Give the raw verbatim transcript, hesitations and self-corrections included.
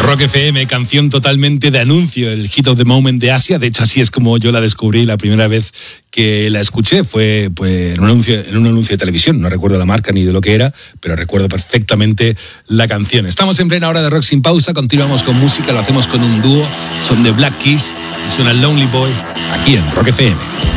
Rock F M, canción totalmente de anuncio, el hit of the moment de Asia. De hecho, así es como yo la descubrí la primera vez que la escuché. Fue pues, en, un anuncio, en un anuncio de televisión. No recuerdo la marca ni de lo que era, pero recuerdo perfectamente la canción. Estamos en plena hora de Rock Sin Pausa. Continuamos con música, lo hacemos con un dúo. Son de Black Keys y suena Lonely Boy aquí en Rock F M.